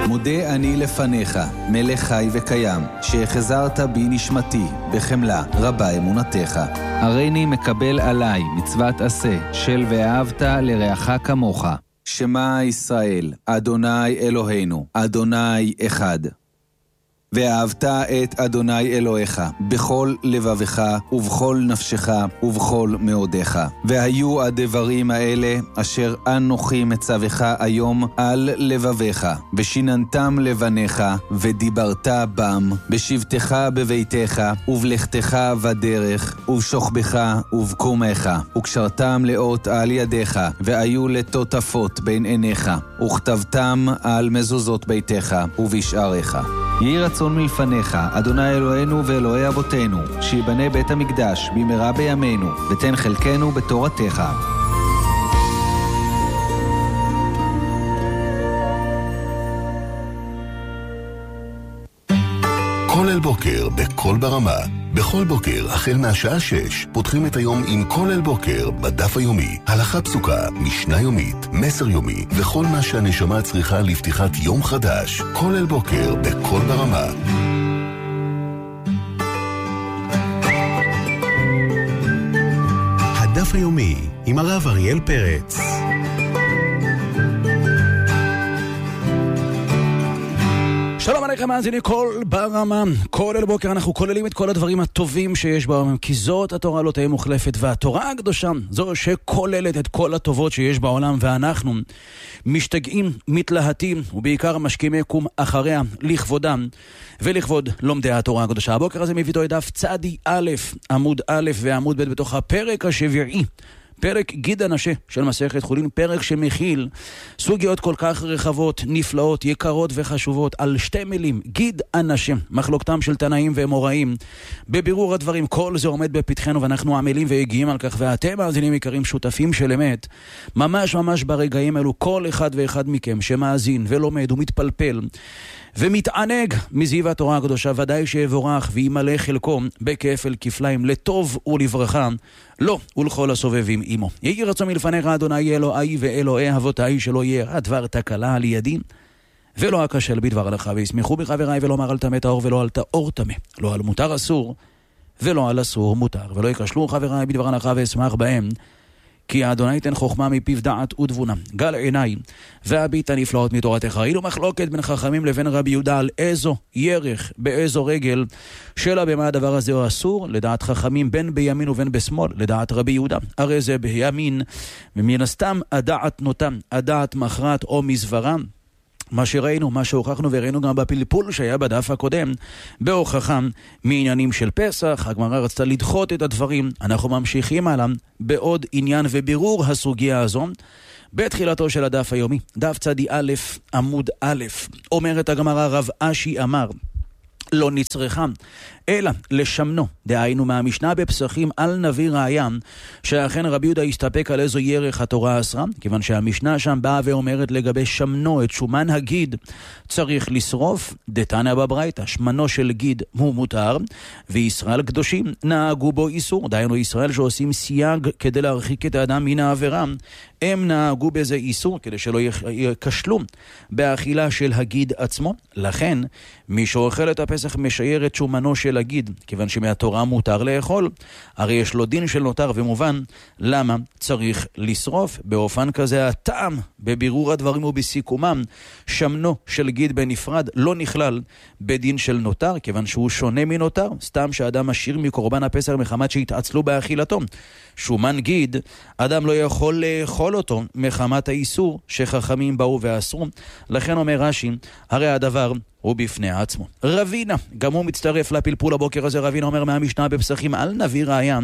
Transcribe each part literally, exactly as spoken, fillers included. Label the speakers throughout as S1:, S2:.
S1: מודה אני לפניך, מלך חי וקיים, שהחזרת בי נשמתי, בחמלה רבה אמונתך. הריני מקבל עליי מצוות עשה, של ואהבת לרעך כמוך. שמע ישראל, אדוני אלוהינו, אדוני אחד. ואהבת את אדוני אלוהיך בכל לבבך ובכל נפשך ובכל מאודך. והיו הדברים האלה אשר אנוכי מצווך היום על לבביך, ושיננתם לבניך ודיברת בם, בשבתך בביתך ובלכתך בדרך ובשוכבך ובקומך, וקשרתם לאות על ידיך, והיו לטוטפות בין עיניך, וכתבתם על מזוזות ביתך ובשעריך. יהי רצון מלפניך, אדוני אלוהינו ואלוהי אבותינו, שיבנה בית המקדש במהרה בימינו, ותן חלקנו בתורתך.
S2: כולל בוקר בכל ברמה. בכל בוקר, החל מהשעה שש, פותחים את היום עם כולל בוקר בדף היומי. הלכה פסוקה, משנה יומית, מסר יומי, וכל מה שהנשמה צריכה לפתיחת יום חדש. כולל בוקר בכל ברמה. הדף היומי עם הרב אריאל פרץ.
S3: שלום עליכם מאזיני כל ברמה. כל אל בוקר אנחנו כוללים את כל הדברים הטובים שיש בעולם, כי זאת התורה לא תהיה מוחלפת, והתורה הקדושה זו שכוללת את כל הטובות שיש בעולם, ואנחנו משתגעים, מתלהטים ובעיקר משקיעים יקום אחריה לכבודם ולכבוד לומדי התורה הקדושה. הבוקר הזה מביא אותו דף צדי א' עמוד א' ועמוד ב' בתוך הפרק השביעי, פרק גיד אנשה של מסכת חולין, פרק שמכיל סוגיות כל כך רחבות, נפלאות, יקרות וחשובות, על שתי מילים, גיד אנשה, מחלוקתם של תנאים ואמוראים. בבירור הדברים, כל זה עומד בפתחנו ואנחנו עמלים והגיעים על כך, ואתם מאזינים יקרים שותפים של אמת, ממש ממש ברגעים אלו, כל אחד ואחד מכם שמאזין ולומד ומתפלפל ומתענג מזיו התורה הקדושה, ודאי שיבורך וימלא חלקו בכפל כפליים, לטוב ולברכה לו ולכל הסובבים עמו. יהי רצון מלפניך אדוני אלוהי ואלוהי אבותיי, שלא יהיה דבר תקלה על ידי ולא אכשל בדבר הלכה, וישמחו בחבריי ולא על טמא טהור ולא על טהור טמא, לא על מותר אסור ולא על אסור מותר, ולא יכשלו חבריי בדבר הלכה ואשמח בהם, כי האדוני ייתן חוכמה מפיו דעת ותבונה. גל עיניי והביט הנפלאות מתורתך. ראינו מחלוקת בין חכמים לבין רבי יהודה על איזו ירך באיזו רגל, שאלה במה הדבר הזה הוא אסור, לדעת חכמים בין בימין ובין בשמאל, לדעת רבי יהודה הרי זה בימין, ומן הסתם הדעת נותם, הדעת מכרעת או מזברם. מה שראינו, מה שהוכחנו וראינו גם בפלפול שהיה בדף הקודם, בהוכחה מעניינים של פסח, הגמרא רצתה לדחות את הדברים, אנחנו ממשיכים עליהם בעוד עניין ובירור הסוגיה הזו. בתחילתו של הדף היומי, דף צדי א' עמוד א', אומרת הגמרא, רב אשי אמר, לא נצרכה, אלא לשמנו, דהיינו מהמשנה בפסחים על נביא ראיה, שאכן רבי יהודה הסתפק על איזו ירך התורה אסרה, כיוון שהמשנה שם באה ואומרת לגבי שמנו, את שומן הגיד צריך לשרוף, דתניא בברייתא, שמנו של גיד הוא מותר, וישראל קדושים נהגו בו איסור, דהיינו ישראל שעושים סייג כדי להרחיק את האדם מן העבירה, הם נהגו בזה איסור כדי שלא יקשלו באכילה של הגיד עצמו. לכן מי שאוכל את הפסח משייר את שומנו של הגיד, כיוון שמהתורה מותר לאכול, הרי יש לו דין של נותר, ומובן למה צריך לשרוף. באופן כזה הטעם בבירור הדברים ובסיכומם, שמנו של גיד בנפרד לא נכלל בדין של נותר, כיוון שהוא שונה מנותר, סתם שאדם משאיר מקורבן הפסח מחמת שהתעצלו באכילתו. שומן גיד, אדם לא יכול לאכול אותו מחמת האיסור שחכמים באו ואסרו. לכן אומר רש"י, הרי הדבר הוא בפני עצמו. רבינה, גם הוא מצטרף לפלפול הבוקר הזה. רבינה אומר מהמשנה בפסחים על נביא ראיה,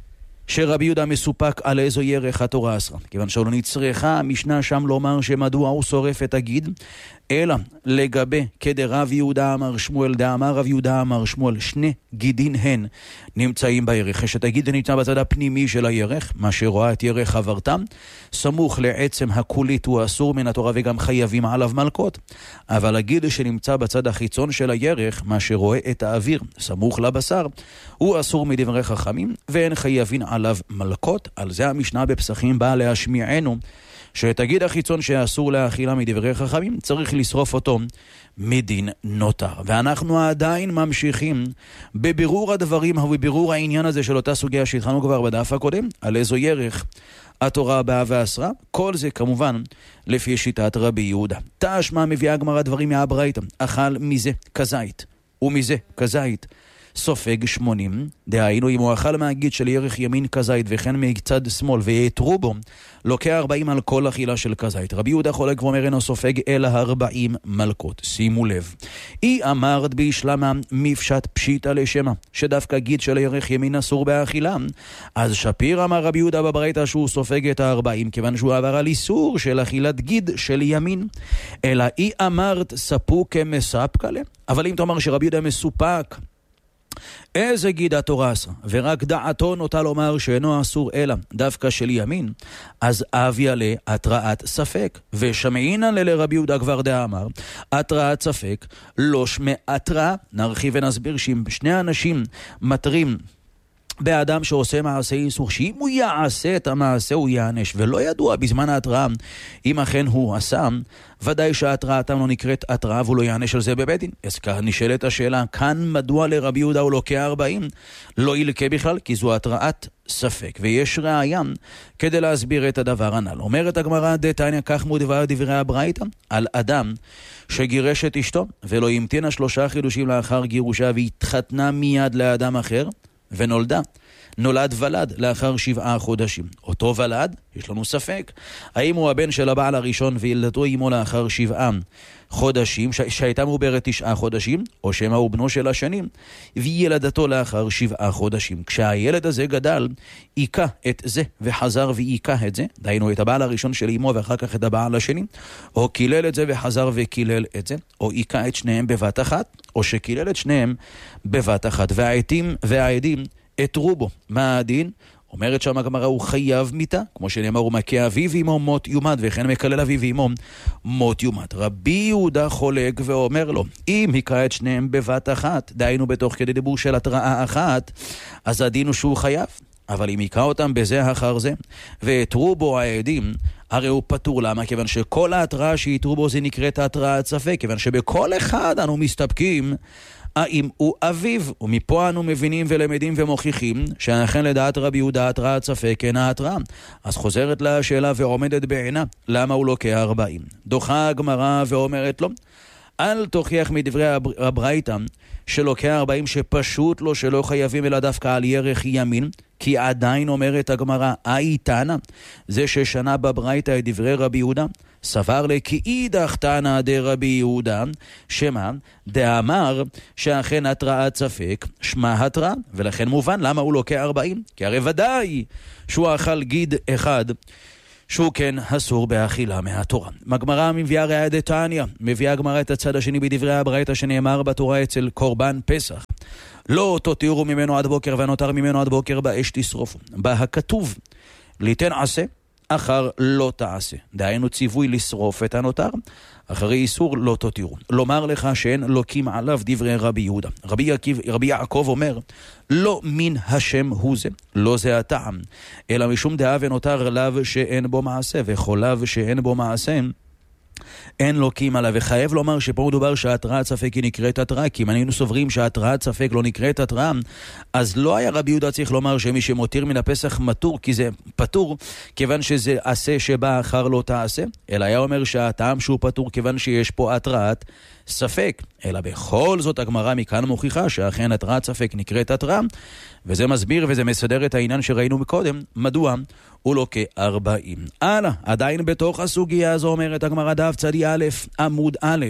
S3: שרבי יהודה מסופק על איזו ירך התורה אסרה, כיוון שלא נצרכה המשנה שם לומר שמדוע הוא שורף את הגיד, אלא לגבי כדרב יהודה אמר שמואל, דאמר רב יהודה אמר שמואל, שני גידין הן נמצאים בירך. אשת הגיד נמצא בצד הפנימי של הירך, מה שרואה את ירך חברתם, סמוך לעצם הקולית הוא אסור מן התורה וגם חייבים עליו מלכות, אבל הגיד שנמצא בצד החיצון של הירך, מה שרואה את האוויר סמוך לבשר, הוא אסור מדברי חכמים ואין חייבים עליו עליו מלכות. על זה המשנה בפסחים באה להשמיענו, שתגיד החיצון שאסור להאכילה מדברי חכמים, צריך לשרוף אותו מדין נותר. ואנחנו עדיין ממשיכים בבירור הדברים ובבירור העניין הזה של אותה סוגיה שהתחלנו כבר בדף הקודם, על איזו ירך התורה באה ואסרה. כל זה כמובן לפי שיטת רבי יהודה. תשמע מביאה הגמרא דברים מהברייתא, אכל מזה כזית ומזה כזית סופג שמונים, דהיינו אם הוא אכל מהגיד של ירך ימין כזית וכן מצד שמאל ויתרו בו, לוקח ארבעים על כל אכילה של כזית. רבי יהודה חולק ואומר אינו סופג אלא ארבעים מלכות. שימו לב, היא אמרת בישלמה מפשט פשיטא לשמה, שדווקא גיד של ירך ימין אסור באכילה. אז שפיר אמר רבי יהודה בברייתא שהוא סופג את הארבעים, כיוון שהוא עבר על איסור של אכילת גיד של ימין. אלא היא אמרת ספוק מספקה לה. אבל אם תאמר שרבי יהודה מסופק איזה גיד התורה אסרה, ורק דעתו נוטה לומר שאינו אסור אלא דווקא של ימין, אז אביה לה התראת ספק. ושמעינן לרבי יהודה כבר דאמר התראת ספק לא שמע התראה. נרחיב ונסביר שאם שני אנשים מטרים באדם שעושה מעשה איסור, שאם הוא יעשה את המעשה הוא יענש, ולא ידוע בזמן ההתראה אם אכן הוא עשה, ודאי שההתראתם לא נקראת התראה והוא לא יענש על זה בבית דין. אז כאן נשאלת השאלה, כאן מדוע לרבי יהודה הוא לוקח ארבעים? לא ילקה בכלל, כי זו התראת ספק, ויש ראיה כדי להסביר את הדבר הנ"ל. אומרת הגמרא דתניא כך מודבר דברי הברייתא, על אדם שגירש את אשתו ולא המתינה שלושה חידושים לאחר גירושה והתחתנה מיד לאדם אחר ונולדה, נולד ולד לאחר שבעה חודשים. אותו ולד, יש לנו ספק, האם הוא הבן של הבעל הראשון וילדתו עמו לאחר שבעה חודשים, ש... שהייתה מעוברת תשעה חודשים, או שמה הוא בנו של השנים, וילדתו לאחר שבעה חודשים. כשהילד הזה גדל, עיקה את זה וחזר ועיקה את זה, דהיינו את הבעל הראשון של אמו ואחר כך את הבעל השני, או קילל את זה וחזר וקילל את זה, או עיקה את שניהם בבת אחת, או שקילל את שניהם בבת אחת. והעדים והעדים התרו בו. מה הדין? אומרת שם הגמרא הוא חייב מיתה, כמו שנאמר הוא מכה אביו עמו מות יומת, וכן מקלל אביו עמו מות יומת. רבי יהודה חולק ואומר לו, אם יקרא את שניהם בבת אחת, דהיינו בתוך כדי דיבור של התראה אחת, אז הדין הוא שהוא חייב. אבל אם יקרא אותם בזה אחר זה, והתרו בו העדים, הרי הוא פטור. למה? כיוון שכל ההתראה שיתרו בו זה נקראת התראת ספק, כיוון שבכל אחד אנו מסתפקים האם הוא אביו, ומפה אנו מבינים ולמדים ומוכיחים שאכן לדעת רבי יהודה התראת ספק אינה התראה. אז חוזרת לה השאלה ועומדת בעינה, למה הוא לוקח ארבעים? דוחה הגמרא ואומרת לו, אל תוכיח מדברי הברייתא שלוקח ארבעים שפשוט לא שלא חייבים אלא דווקא על ירך ימין, כי עדיין אומרת הגמרא, אי תנא, זה ששנה בברייתא את דברי רבי יהודה, סבר לי כי אידך תנא דרבי יהודה, שמה דאמר שאכן התראת ספק שמה התראה, ולכן מובן למה הוא לוקח ארבעים, כי הרי ודאי שהוא אכל גיד אחד שהוא כן אסור באכילה מהתורה. הגמרא מביאה ראיה דתניא, מביאה הגמרא את הצד השני בדברי הברייתא שנאמר בתורה אצל קורבן פסח, לא תותירו ממנו עד בוקר ונותר ממנו עד בוקר באש תשרופו. בה הכתוב ליתן עשה אחר לא תעשה, דהיינו ציווי לשרוף את הנותר, אחרי איסור לא תותירו. לומר לך שאין לוקים עליו דברי רבי יהודה. רבי, יעקב, רבי יעקב אומר, לא מן השם הוא זה, לא זה הטעם, אלא משום דעה ונותר לאו שאין בו מעשה, וכל לאו שאין בו מעשה אין לוקים עליו. וחייב לומר שפה מדובר שהתראת ספק היא נקראת התראה, כי אם היינו סוברים שהתראת ספק לא נקראת התראה, אז לא היה רבי יהודה צריך לומר שמי שמותיר מן הפסח מתור, כי זה פטור כיוון שזה עשה שבא אחר לא תעשה, אלא היה אומר שהטעם שהוא פטור כיוון שיש פה התראת ספק. אלא בכל זאת הגמרא מכאן מוכיחה שאכן התראת ספק נקראת התראה, וזה מסביר וזה מסדר את העניין שראינו מקודם, מדוע הוא לא כארבעים. הלאה, עדיין בתוך הסוגיה הזו אומרת הגמרא דף צדי א' עמוד א',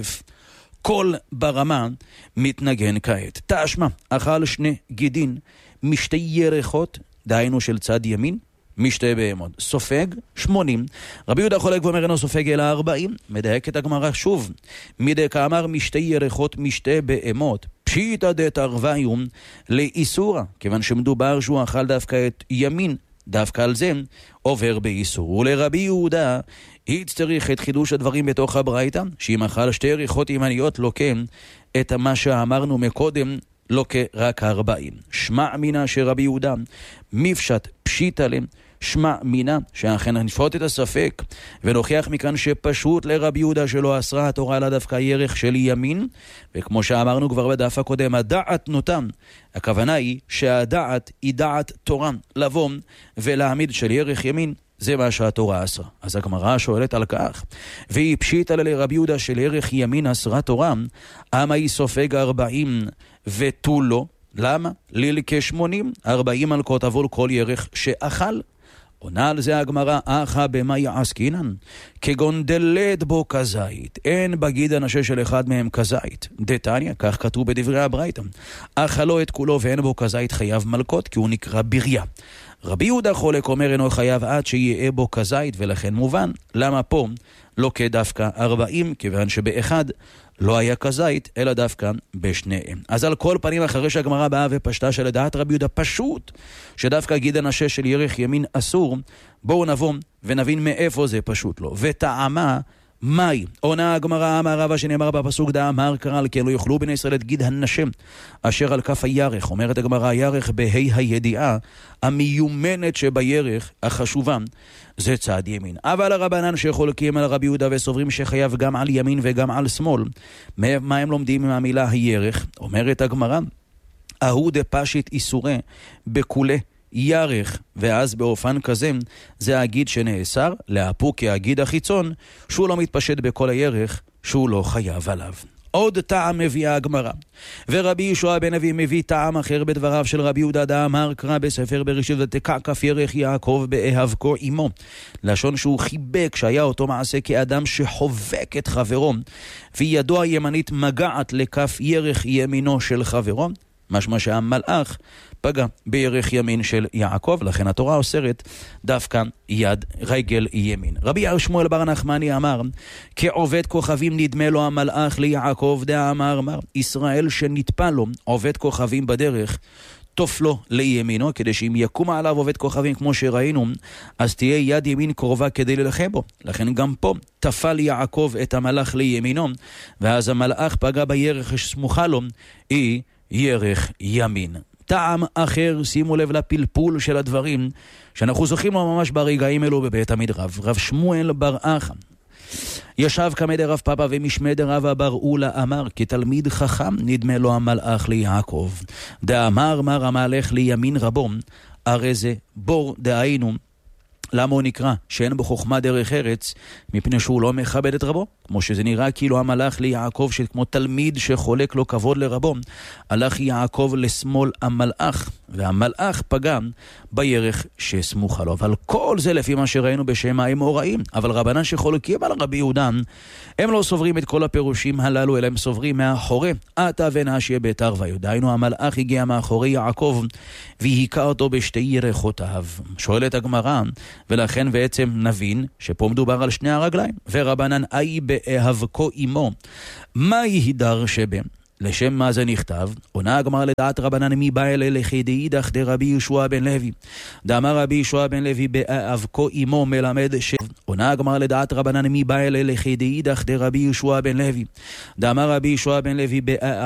S3: כל ברמה מתנגן כעת. תשמע, אכל שני גידין משתי ירחות, דהיינו של צד ימין, משתי בהמות, סופג שמונים. רבי יהודה חולק ואומר אינו סופג אלא ארבעים. מדייק את הגמרא שוב, מדי כאמר משתי ירחות משתי בהמות, פשיטא דתרוויום לאיסורה, כיוון שמדובר שהוא אכל דווקא את ימין, דווקא על זה עובר באיסור. ולרבי יהודה הצטריך את חידוש הדברים בתוך הברייתא, שאם אכל שתי ירחות ימניות לוקם את מה שאמרנו מקודם לא כרק ארבעים. שמע מינה שרבי יהודה מפשט פשיט עליהם, שמע מינה שאכן נפרוט את הספק ונוכיח מכאן שפשוט לרבי יהודה שלא אסרה התורה לה דווקא ירך של ימין, וכמו שאמרנו כבר בדף הקודם, הדעת נותם, הכוונה היא שהדעת היא דעת תורה, לבוא ולהעמיד של ירך ימין, זה מה שהתורה אסרה. אז הגמרא שואלת על כך, והיא פשיטה לרבי יהודה של ירך ימין אסרה תורה, אמה היא סופג ארבעים ותו לא, למה? ליל כשמונים, ארבעים מלכות עבור כל ירך שאכל. עונה על זה הגמרא, אחא במאי עסקינן, כגון דלת בו כזית, אין בגיד אנשה של אחד מהם כזית. דתניא, כך כתוב בדברי הברייתא, אחא לא את כולו ואין בו כזית חייב מלכות, כי הוא נקרא בריה. רבי יהודה חולק אומר אינו חייב עד שיהיה בו כזית, ולכן מובן למה פה לא כדווקא ארבעים, כיוון שבאחד לא היה כזית, אלא דווקא בשניהם. אז על כל פנים, אחרי שהגמרא באה ופשטה שלדעת רבי יהודה פשוט, שדווקא גיד הנשה של ירך ימין אסור, בואו נבוא ונבין מאיפה זה פשוט לו. וטעמה מאי, עונה הגמרא, אמר רבא שנאמר בפסוק דאמר קרא, כי לא יאכלו בני ישראל את גיד הנשה אשר על כף הירך. אומרת הגמרא, הירך בהי הידיעה המיומנת שבירך החשובה זה צד ימין. אבל הרבנן שחולקים על רבי יהודה וסוברים שחייב גם על ימין וגם על שמאל, מה הם לומדים מהמילה הירך? אומרת הגמרא, אהו דפשית איסורי בכולה ירך, ואז באופן כזה זה הגיד שנאסר להפוק כהגיד החיצון, שהוא לא מתפשט בכל הירך, שהוא לא חייב עליו. עוד טעם מביאה הגמרא, ורבי ישוע בן אבי מביא טעם אחר בדבריו של רבי יהודה דאמר קרא בספר בראשית, ותקע כף ירך יעקב באהבקו עמו, לשון שהוא חיבק שהיה אותו מעשה כאדם שחובק את חברו, וידו הימנית מגעת לכף ירך ימינו של חברו, משמע שהמלאך פגע בירך ימין של יעקב, לכן התורה אוסרת דווקא יד רגל ימין. רבי שמואל בר נחמני אמר, כעובד כוכבים נדמה לו המלאך ליעקב, דאמר אמר, ישראל שנטפל לו עובד כוכבים בדרך, תוף לו לימינו, כדי שאם יקום עליו עובד כוכבים כמו שראינו, אז תהיה יד ימין קרובה כדי ללחם בו. לכן גם פה תפל יעקב את המלאך לימינו, ואז המלאך פגע בירך שסמוכה לו, היא ירך ימין. טעם אחר, שימו לב לפלפול של הדברים שאנחנו זוכים לו ממש ברגעים אלו בבית המדרב. רב שמואל בר אחא ישב כמדי רב פאפא ומשמד רב בר אולה אמר, כתלמיד חכם נדמה לו המלאך ליעקב, דאמר מר המלאך לימין רבו, הרי זה בור דהיינו. למה הוא נקרא שאין בו חוכמה דרך ארץ? מפני שהוא לא מכבד את רבו, כמו שזה נראה כאילו המלאך ליעקב שכמו תלמיד שחולק לו כבוד לרבו, הלך יעקב לשמאל המלאך, והמלאך פגע בירך שסמוכה לו. אבל כל זה לפי מה שראינו בשם האמוראים. אבל רבנן שחולקים על רבי יהודה, הם לא סוברים את כל הפירושים הללו, אלא הם סוברים מאחורי עתה ונשי ביתר ויודענו, המלאך הגיע מאחורי יעקב והיכה אותו בשתי ירחותיו. שואלת הגמרא, ולכן בעצם נבין שפה מדובר על שני הרגליים. ורבנן אי באהבקו עמו, מה יהידר שבם? לשם מה זה נכתב? עונה הגמרא לדעת רבנן מי בא אלה לכדאידך דרבי ישוע בן לוי, דאמר רבי ישוע בן לוי באהבקו עמו מלמד ש... עונה הגמרא לדעת רבנן מי בא אלה לכדאידך דרבי ישוע בן לוי, דאמר רבי ישוע בן לוי באהבקו